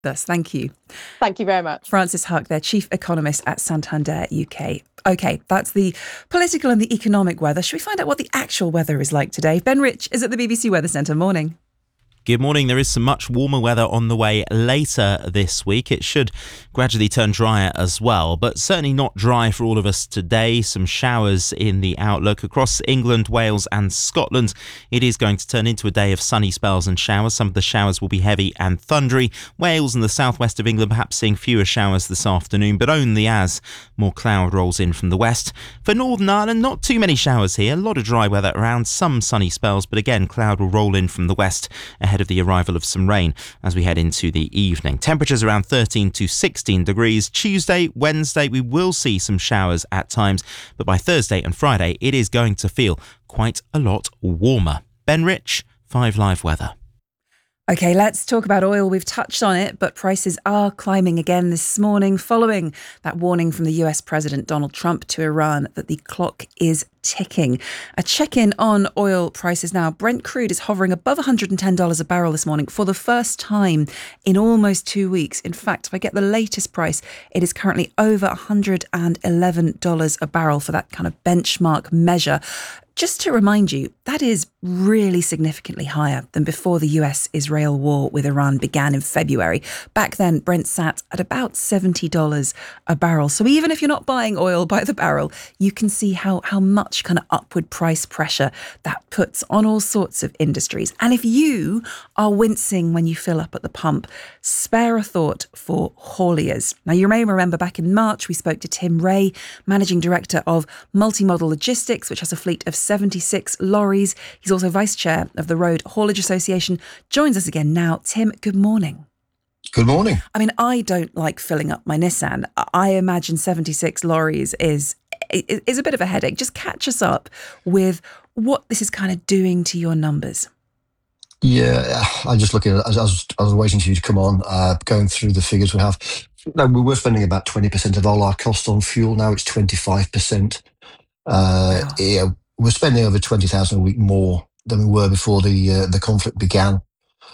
Thus, thank you. Thank you very much. Frances Huck, their chief economist at Santander UK. OK, that's the political and the economic weather. Should we find out what the actual weather is like today? Ben Rich is at the BBC Weather Centre. Morning. Good morning. There is some much warmer weather on the way later this week. It should gradually turn drier as well, but certainly not dry for all of us today. Some showers in the outlook across England, Wales and Scotland. It is going to turn into a day of sunny spells and showers. Some of the showers will be heavy and thundery. Wales and the southwest of England perhaps seeing fewer showers this afternoon, but only as more cloud rolls in from the west. For Northern Ireland, not too many showers here. A lot of dry weather around, some sunny spells, but again, cloud will roll in from the west ahead of the arrival of some rain as we head into the evening. Temperatures around 13 to 16 degrees. Tuesday, Wednesday, we will see some showers at times, but by Thursday and Friday, it is going to feel quite a lot warmer. Ben Rich, 5 Live Weather. OK, let's talk about oil. We've touched on it, but prices are climbing again this morning following that warning from the US President Donald Trump to Iran that the clock is ticking. A check-in on oil prices now. Brent crude is hovering above $110 a barrel this morning for the first time in almost 2 weeks. In fact, if I get the latest price, it is currently over $111 a barrel for that kind of benchmark measure. Just to remind you, that is really significantly higher than before the US-Israel war with Iran began in February. Back then, Brent sat at about $70 a barrel. So even if you're not buying oil by the barrel, you can see how much kind of upward price pressure that puts on all sorts of industries. And if you are wincing when you fill up at the pump, spare a thought for hauliers. Now, you may remember back in March, we spoke to Tim Ray, Managing Director of Multimodal Logistics, which has a fleet of 76 lorries. He's also Vice Chair of the Road Haulage Association. Joins us again now. Tim, good morning. Good morning. I mean, I don't like filling up my Nissan. I imagine 76 lorries is a bit of a headache. Just catch us up with what this is kind of doing to your numbers. Yeah, I just looking at, I was waiting for you to come on, going through the figures we have. No, we were spending about 20% of all our cost on fuel. Now it's 25%. Wow. Yeah, we're spending over 20,000 a week more than we were before the conflict began.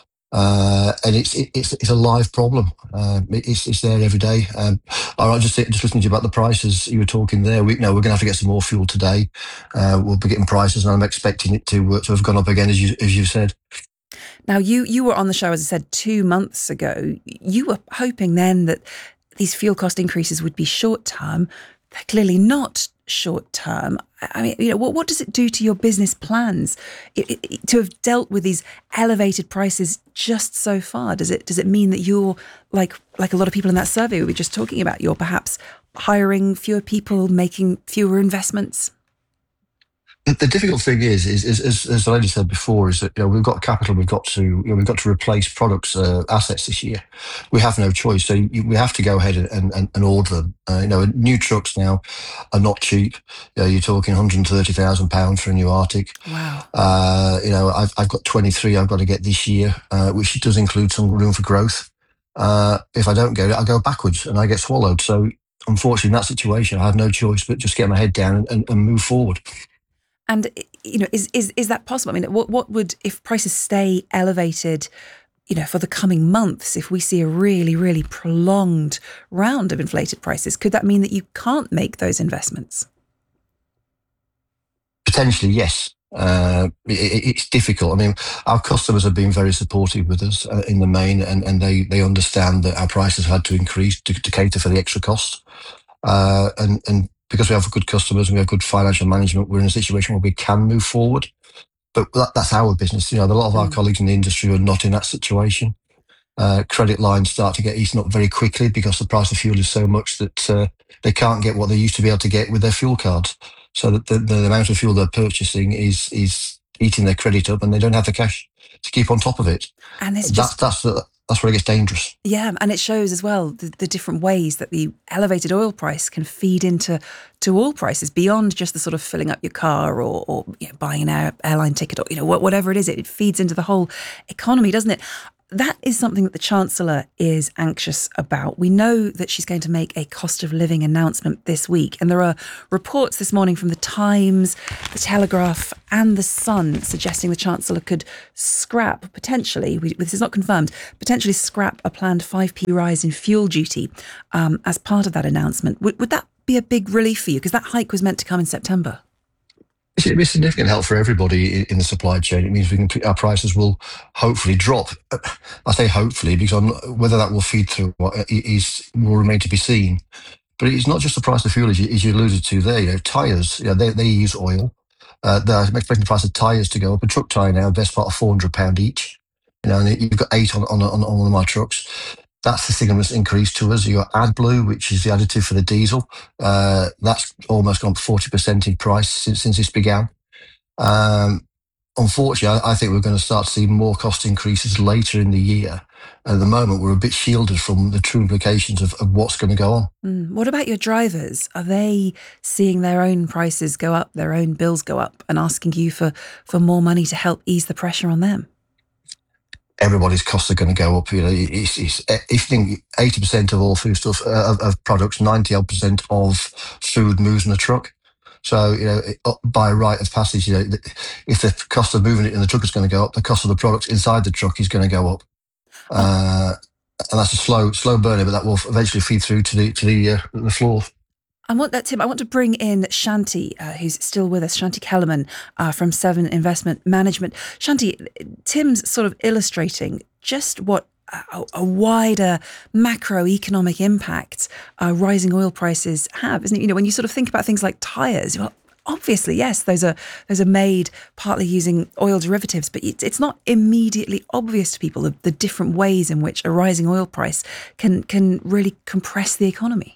And it's a live problem. It's there every day. All right, just listening to you about the prices you were talking there. We're going to have to get some more fuel today. We'll be getting prices, and I'm expecting it to have gone up again, as you said. Now, you were on the show, as I said, 2 months ago. You were hoping then that these fuel cost increases would be short term. They're clearly not short term. I mean, what does it do to your business plans to have dealt with these elevated prices just so far? Does it mean that you're like a lot of people in that survey we were just talking about, you're perhaps hiring fewer people, making fewer investments? The difficult thing is as the lady said before, is that we've got capital, we've got to replace products, assets this year. We have no choice, so we have to go ahead and order them. New trucks now are not cheap. You're talking £130,000 for a new Arctic. Wow. I've got 23 I've got to get this year, which does include some room for growth. If I don't get it, I go backwards and I get swallowed. So unfortunately, in that situation, I have no choice but just get my head down and move forward. And, is that possible? I mean, what would, if prices stay elevated, for the coming months, if we see a really, really prolonged round of inflated prices, could that mean that you can't make those investments? Potentially, yes. It's difficult. I mean, our customers have been very supportive with us in the main, and they understand that our prices have had to increase to cater for the extra costs. And because we have good customers and we have good financial management, we're in a situation where we can move forward. But that's our business. A lot of our colleagues in the industry are not in that situation. Credit lines start to get eaten up very quickly because the price of fuel is so much that they can't get what they used to be able to get with their fuel cards. So that the amount of fuel they're purchasing is eating their credit up, and they don't have the cash to keep on top of it. And that's where it gets dangerous. Yeah, and it shows as well the different ways that the elevated oil price can feed into all prices beyond just the sort of filling up your car or buying an airline ticket or whatever it is. It feeds into the whole economy, doesn't it? that is something that the Chancellor is anxious about. We know that she's going to make a cost of living announcement this week. And there are reports this morning from the Times, the Telegraph and the Sun suggesting the Chancellor could scrap, potentially, this is not confirmed, potentially scrap a planned 5p rise in fuel duty as part of that announcement. Would that be a big relief for you? Because that hike was meant to come in September. It's a significant help for everybody in the supply chain. It means our prices will hopefully drop. I say hopefully because whether that will feed through will remain to be seen. But it's not just the price of fuel, as you alluded to there. Tyres, they use oil. They're expecting the price of tyres to go up. A truck tyre now, best part of £400 each. And you've got 8 on one of my trucks. That's the significant increase to us. You got AdBlue, which is the additive for the diesel. That's almost gone up 40% in price since this began. Unfortunately, I think we're going to start to see more cost increases later in the year. At the moment, we're a bit shielded from the true implications of what's going to go on. What about your drivers? Are they seeing their own prices go up, their own bills go up, and asking you for more money to help ease the pressure on them? Everybody's costs are going to go up. If you think 80% of all foodstuff of products, 90% of food moves in a truck. So by rite of passage, if the cost of moving it in the truck is going to go up, the cost of the products inside the truck is going to go up. And that's a slow burner, but that will eventually feed through to the floor. I want to bring in Shanti, who's still with us, Shanti Kellerman from Seven Investment Management. Shanti, Tim's sort of illustrating just what a wider macroeconomic impact rising oil prices have, isn't it? When you sort of think about things like tyres, well, obviously, yes, those are made partly using oil derivatives, but it's not immediately obvious to people the different ways in which a rising oil price can really compress the economy.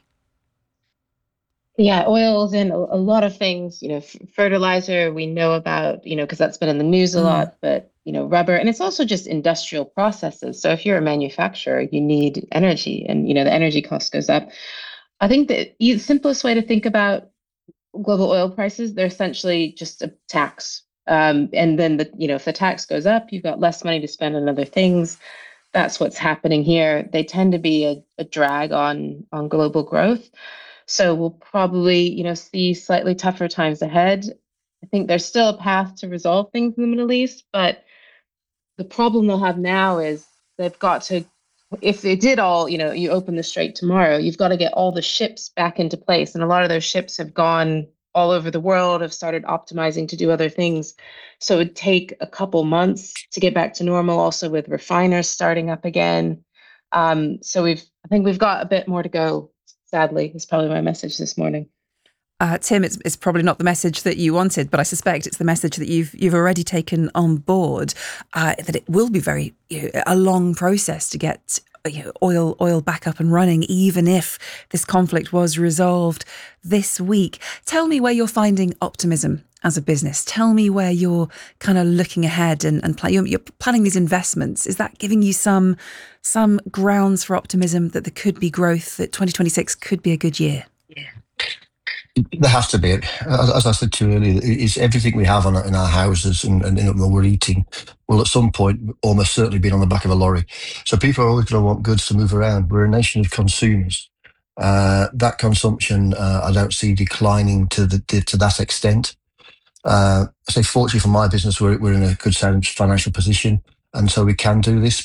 Yeah, oils and a lot of things, fertilizer we know about, because that's been in the news a lot, but, rubber, and it's also just industrial processes. So if you're a manufacturer, you need energy and, the energy cost goes up. I think the simplest way to think about global oil prices, they're essentially just a tax. And then, if the tax goes up, you've got less money to spend on other things. That's what's happening here. They tend to be a drag on global growth. So we'll probably, see slightly tougher times ahead. I think there's still a path to resolve things in the Middle East, but the problem they'll have now is they've got to, if they did all, you open the strait tomorrow, you've got to get all the ships back into place. And a lot of those ships have gone all over the world, have started optimizing to do other things. So it would take a couple months to get back to normal, also with refiners starting up again. So I think we've got a bit more to go. Sadly, is probably my message this morning. Tim, it's probably not the message that you wanted, but I suspect it's the message that you've already taken on board. That it will be a long process to get oil back up and running, even if this conflict was resolved this week. Tell me where you're finding optimism as a business. Tell me where you're kind of looking ahead and you're planning these investments. Is that giving you some grounds for optimism that there could be growth, that 2026 could be a good year? Yeah. There has to be. As I said to you earlier, it's everything we have in our houses and what we're eating will at some point almost certainly be on the back of a lorry. So people are always going to want goods to move around. We're a nation of consumers. That consumption, I don't see declining to that extent. I say, fortunately for my business, we're in a good sound financial position, and so we can do this.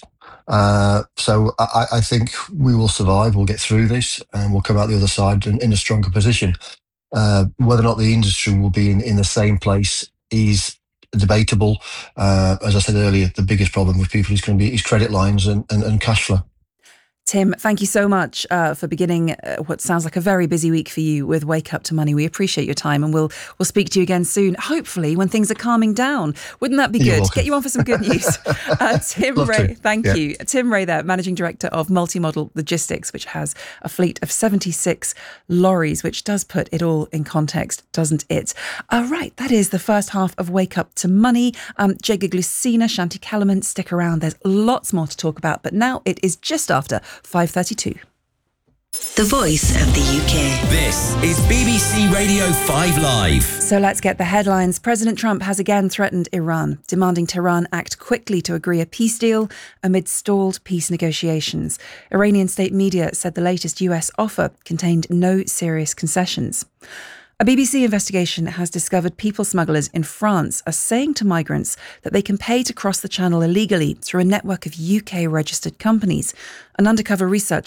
So I think we will survive. We'll get through this, and we'll come out the other side in a stronger position. Whether or not the industry will be in the same place is debatable. As I said earlier, the biggest problem with people is credit lines and cash flow. Tim, thank you so much for beginning what sounds like a very busy week for you with Wake Up to Money. We appreciate your time, and we'll speak to you again soon, hopefully when things are calming down. Wouldn't that be good? Get you on for some good news. Tim Ray, thank you. Tim Ray there, Managing Director of Multimodal Logistics, which has a fleet of 76 lorries, which does put it all in context, doesn't it? Right, that is the first half of Wake Up to Money. Jacob Glucina, Shanti Kellerman, stick around. There's lots more to talk about, but now it is just after 5:32. the voice of the UK. This is BBC Radio 5 Live. So let's get the headlines. President Trump has again threatened Iran, demanding Tehran act quickly to agree a peace deal amid stalled peace negotiations. Iranian state media said the latest US offer contained no serious concessions. A BBC investigation has discovered people smugglers in France are saying to migrants that they can pay to cross the channel illegally through a network of UK-registered companies. An undercover researcher